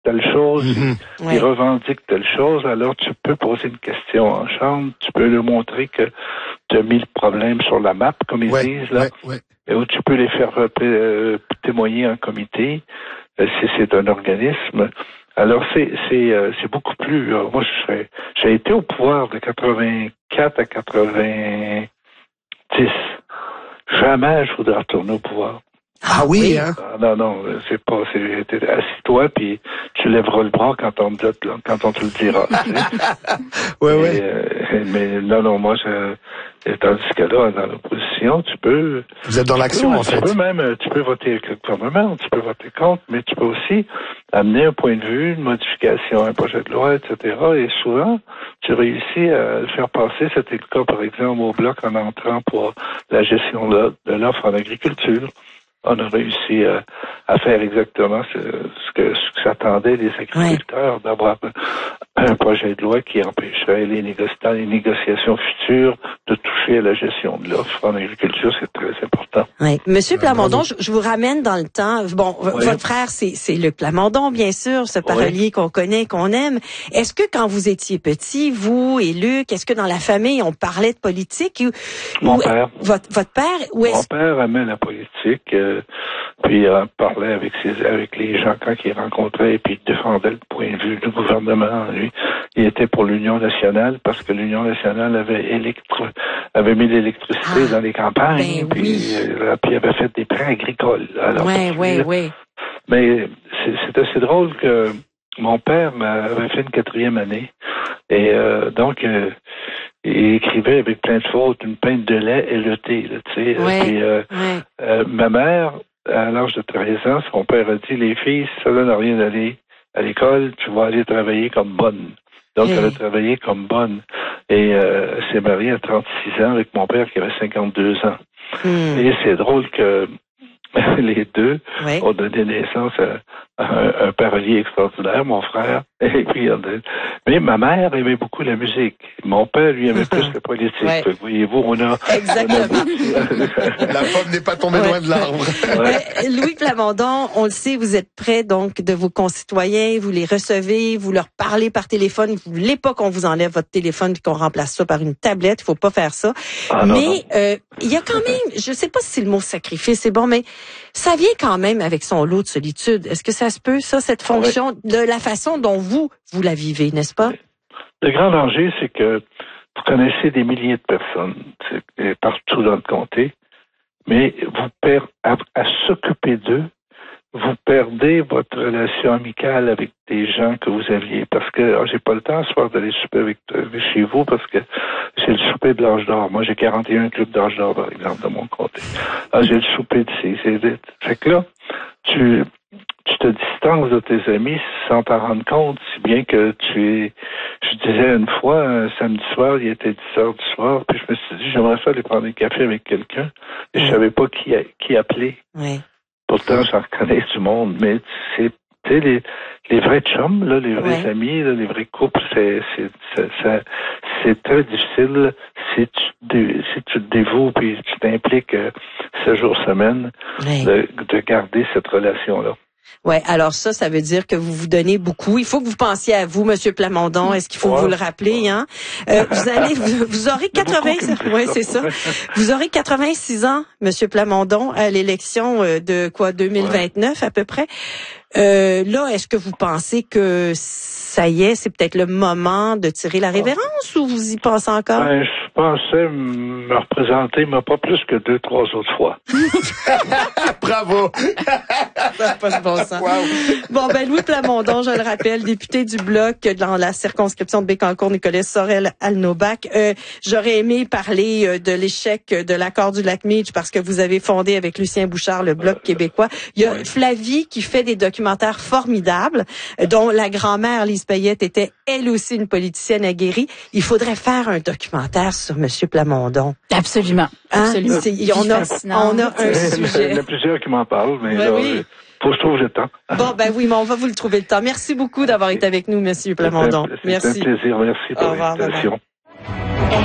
telle chose, Mm-hmm. il revendique telle chose, alors tu peux poser une question en chambre, tu peux lui montrer que tu as mis le problème sur la map, comme ils disent, là, et où tu peux les faire témoigner en comité, si c'est un organisme. Alors, c'est beaucoup plus... moi, j'ai été au pouvoir de 84 à 90. Jamais je voudrais retourner au pouvoir. Ah oui, hein? Non, c'est pas... assis-toi, puis tu lèveras le bras quand on te le dira. Mais non, moi, tandis que là, dans l'opposition, tu peux... Vous êtes dans l'action, en fait. Tu peux voter avec le gouvernement, tu peux voter contre, mais tu peux aussi amener un point de vue, une modification, un projet de loi, etc. Et souvent, tu réussis à le faire passer. C'était le cas, par exemple, au Bloc en entrant pour la gestion de l'offre en agriculture. On a réussi à faire exactement ce que s'attendaient les agriculteurs, d'avoir un projet de loi qui empêcherait les négociations futures de toucher à la gestion de l'offre en agriculture. C'est très important. Oui. Monsieur Plamondon, je vous ramène dans le temps. Bon, votre frère, c'est Luc Plamondon, bien sûr, ce parolier qu'on connaît, qu'on aime. Est-ce que quand vous étiez petit, vous et Luc, est-ce que dans la famille, on parlait de politique? Mon père. Votre père? Mon père aimait la politique, puis il parlait avec les gens quand il rencontrait, puis il défendait le point de vue du gouvernement. Lui, il était pour l'Union nationale parce que l'Union nationale avait mis l'électricité dans les campagnes, puis il avait fait des prêts agricoles. Alors, oui. Mais c'est assez drôle que mon père avait fait une 4e année, et donc il écrivait avec plein de fautes, une pinte de lait et le thé, tu sais. Ma mère, à l'âge de 13 ans, son père a dit, les filles, ça donne rien d'aller à l'école, tu vas aller travailler comme bonne. Donc, elle a travaillé comme bonne. Et s'est mariée à 36 ans avec mon père qui avait 52 ans. Et c'est drôle que les deux ont donné naissance à un parolier extraordinaire, mon frère. Et puis, mais ma mère aimait beaucoup la musique. Mon père, lui, aimait plus la politique. Voyez-vous, on a... Exactement. La pomme n'est pas tombée loin de l'arbre. Louis Plamondon, on le sait, vous êtes près donc de vos concitoyens, vous les recevez, vous leur parlez par téléphone. Vous voulez pas qu'on vous enlève votre téléphone et qu'on remplace ça par une tablette. Il faut pas faire ça. Mais il y a quand même, je sais pas si le mot sacrifice c'est bon, mais ça vient quand même avec son lot de solitude. Est-ce que ça se peut, ça, cette fonction, de la façon dont vous la vivez, n'est-ce pas? Le grand danger, c'est que vous connaissez des milliers de personnes partout dans le comté, mais à s'occuper d'eux, vous perdez votre relation amicale avec des gens que vous aviez. Parce que j'ai pas le temps ce soir d'aller souper chez vous parce que c'est le souper de l'âge d'or. Moi, j'ai 41 clubs d'âge d'or, par exemple, dans mon comté. J'ai le souper de fait que là, tu te distances de tes amis sans t'en rendre compte, si bien que je disais une fois, un samedi soir, il était 10 heures du soir, puis je me suis dit, j'aimerais ça aller prendre un café avec quelqu'un, et je savais pas qui appeler. Oui. Pourtant, j'en reconnais du monde, mais c'est les vrais chums, là, les vrais amis, là, les vrais couples, c'est très difficile si tu te dévoues puis tu t'impliques 7 jours semaine de garder cette relation-là. Ouais, alors ça veut dire que vous vous donnez beaucoup. Il faut que vous pensiez à vous, Monsieur Plamondon. Est-ce qu'il faut que vous le rappeler, hein? Vous aurez c'est ça. Vous aurez 86 ans, Monsieur Plamondon, à l'élection de 2029 à peu près. Là, est-ce que vous pensez que ça y est, c'est peut-être le moment de tirer la révérence ou vous y pensez encore? Je pensais me représenter, mais pas plus que 2-3 autres fois. Bravo! Ça n'a pas de bon sens. Bon, Louis Plamondon, je le rappelle, député du Bloc dans la circonscription de Bécancour, Nicolet-Sorel-Alnobac. J'aurais aimé parler de l'échec de l'accord du Lac-Meech parce que vous avez fondé avec Lucien Bouchard le Bloc québécois. Il y a Flavie qui fait des documentaires formidables, dont la grand-mère Lise Payette était elle aussi une politicienne aguerrie. Il faudrait faire un documentaire sur Monsieur Plamondon. Absolument. Absolument. On a un sujet. Il y en a plusieurs qui m'en parlent, mais faut que je trouve le temps. Bon, mais on va vous le trouver le temps. Merci beaucoup d'avoir été avec nous, Monsieur Plamondon. C'est un plaisir. Merci pour l'invitation.